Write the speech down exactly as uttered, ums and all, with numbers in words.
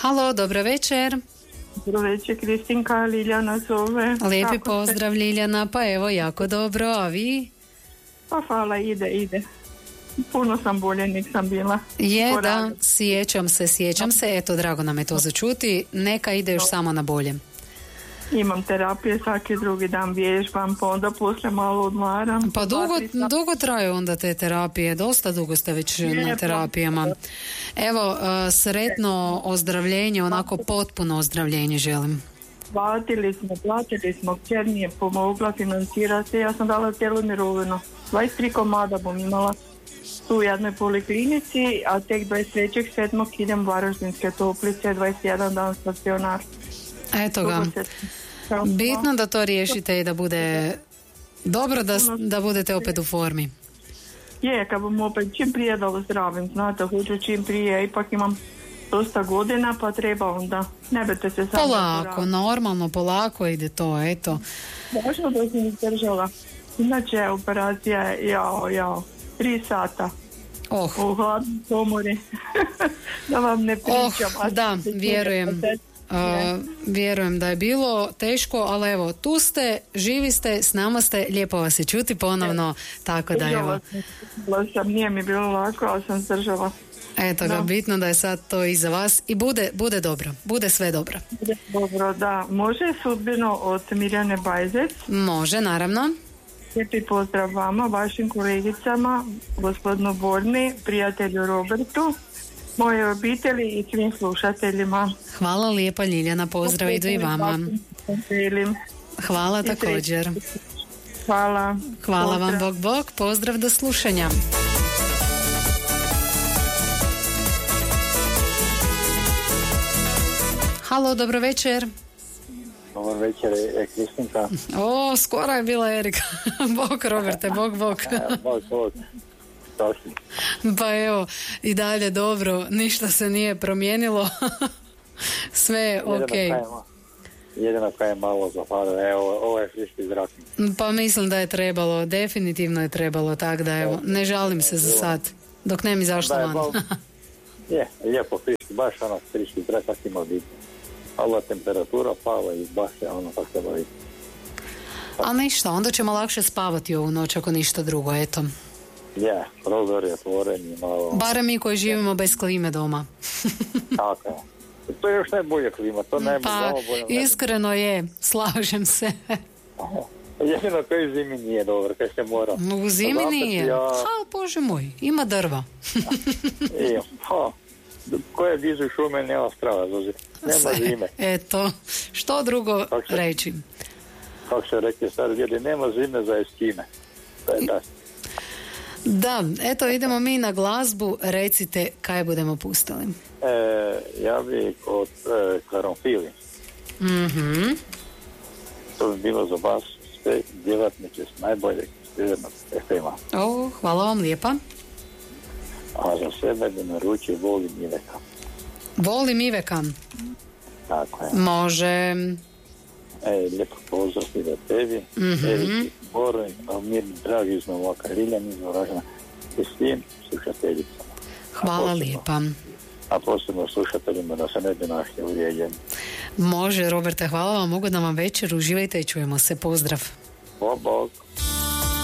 Halo, dobro večer. Dobro večer, Kristinka, Liljana zove. Lijepi pozdrav ste? Liljana, pa evo jako dobro, a vi? Pa hvala, ide, ide. Puno sam bolje, nek sam bila. Je, Ko da, radi. sjećam se, sjećam se, eto, drago nam je to začuti, neka ide još samo na bolje. Imam terapije, svaki drugi dan vježbam, pa onda poslije malo odmaram. Pa dugo, dugo traju onda te terapije, dosta dugo ste već je, na terapijama. Evo, uh, sretno ozdravljenje, onako potpuno ozdravljenje želim. Platili smo, platili smo, kćer mi je pomogla financirati, ja sam dala cijelu mirovinu. dvadeset tri komada bom imala tu u jednoj poliklinici, a tek dvadeset trećeg sedmog idem u Varaždinske Toplice, dvadeset jedan dan stacionar. Eto ga. Bitno da to riješite i da bude dobro, da, da budete opet u formi. Je, kad bom opet čim prije da ozdravim, znate, hoću čim prije, ipak imam dosta godina, pa treba onda, ne bete se samo polako, normalno, polako ide to, eto. Važno da sam izdržala. Inače, operacija je, jao, jao, tri sata. Oh. U hladnoj komori. Da vam ne pričam. Oh, da, vjerujem. Uh, vjerujem da je bilo teško, ali evo, tu ste, živi ste, s nama ste, lijepo vas je čuti ponovno, tako da evo. Sam, nije mi bilo lako, ali sam zdržala. Eto ga, bitno da je sad to iza vas i bude, bude dobro, bude sve dobro. Bude dobro, da. Može sudbino od Mirjane Bajzec? Može, naravno. Lijepi pozdrav vama, vašim kolegicama, gospodinu Borni, prijatelju Robertu, moje obitelji i svim slušateljima. Hvala lijepa Ljiljana, pozdrav idu i vama. Hvala također. Hvala. Hvala vam, bog bog, pozdrav, do slušanja. Halo, dobro večer. Dobar večer, je Kristinka. O, skoro je bila Erika. Bog, Roberte, bog, bog. Bog, bog. Pa evo, i dalje dobro, ništa se nije promijenilo. Sve je ok. Jedino kaj je malo zapada, evo, ovo je friški zrak. Pa mislim da je trebalo, definitivno je trebalo, tak da evo, ne žalim se za sad, dok ne mi zašto van. Je, lijepo friški, baš ono friški zrak, tak ima biti. Ova temperatura pala i baš je ono tako treba biti. A ništa, onda ćemo lakše spavati ovu noć ako ništa drugo, eto. Je, prozor je otvoren i malo... Barem mi koji živimo bez klime doma. Tako je. To je još najbolja klima, to najbolje. Pa, iskreno je, slažem se. Jedino koji zimi nije dobro, kaj se mora. U zimi nije? Ja... Ha, bože moj, ima drva. I, ha, koje dižu šume, nema strava, znači, nema zime. Eto, što drugo se, reći? Kako se rekli stari ljudi, nema zime za eskime. To je da. Da, eto idemo mi na glazbu, recite kaj budemo pustili. E, ja bi od e, Karonfili. Mm-hmm. To bi bilo za vas sve djelatnike s najboljeg sjevernog ef ema. O, hvala vam lijepa. A za sebe bi naručio Volim Iveka. Volim Iveka. Tako je. Može. E, lijepo pozdrav i da tebi. Mm-hmm. Eriki, Boroj, a mir dragi iz Novaka, Ljiljana iz Varaždina i svim slušateljicama. Hvala lijepa. A posebno slušateljima da se ne bi našli uvrijeđeni. Može, Roberte, hvala vam, ugodna vam večer, uživajte i čujemo se, pozdrav. Bog, bog.